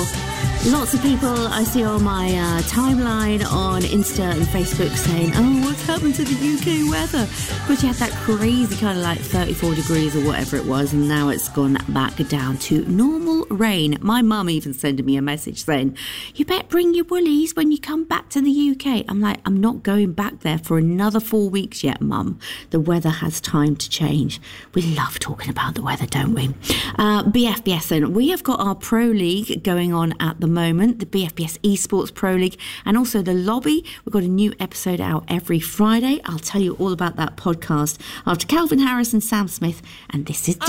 Lots of people I see on my timeline on Insta and Facebook saying, oh, what's happened to the UK weather? Because you had that crazy kind of like 34 degrees or whatever it was, and now it's gone back down to normal rain. My mum even sent me a message saying, you better bring your woolies when you come back to the UK. I'm like, I'm not going back there for another 4 weeks yet, Mum. The weather has time to change. We love talking about the weather, don't we? BFBS then. We have got our Pro League going on at the moment, the BFBS Esports Pro League, and also the Lobby. We've got a new episode out every Friday. I'll tell you all about that podcast after Calvin Harris and Sam Smith, and this is